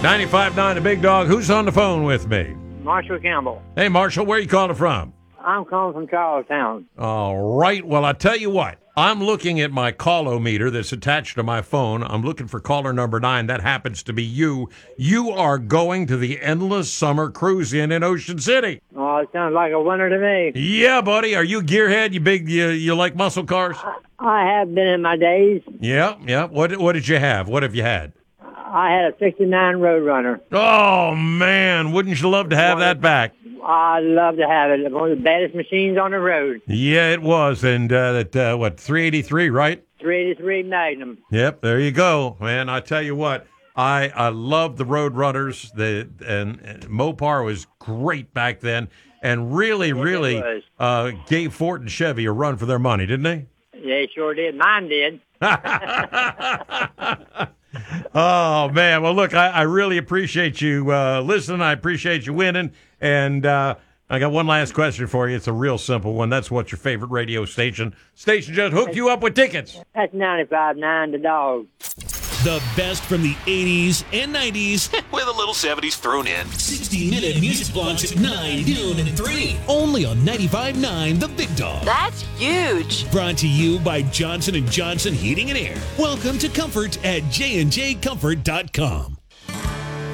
95.9 The Big Dog. Who's on the phone with me? Marshall Campbell. Hey, Marshall, where are you calling from? I'm calling from Charlestown. All right. Well, I tell you what. I'm looking at my call-o-meter that's attached to my phone. I'm looking for caller number 9. That happens to be you. You are going to the Endless Summer Cruise in Ocean City. Oh, it sounds like a winner to me. Yeah, buddy. Are you gearhead? You like muscle cars? I have been in my days. Yeah. What did you have? What have you had? I had a 69 Roadrunner. Oh, man. Wouldn't you love to have that back? I'd love to have it. One of the baddest machines on the road. Yeah, it was. And, 383, right? 383 Magnum. Yep, there you go, man. I tell you what, I love the Roadrunners. And Mopar was great back then, and really gave Ford and Chevy a run for their money, didn't they? They sure did. Mine did. Oh, man. Well, look, I really appreciate you listening. I appreciate you winning. And I got one last question for you. It's a real simple one. That's what's your favorite radio station? Station just hooked you up with tickets. That's 95.9 The Dog. The best from the 80s and 90s with a little 70s thrown in. 60-minute music blocks at 9, noon, and 3. Only on 95.9 The Big Dog. That's huge. Brought to you by Johnson & Johnson Heating and Air. Welcome to comfort at jnjcomfort.com.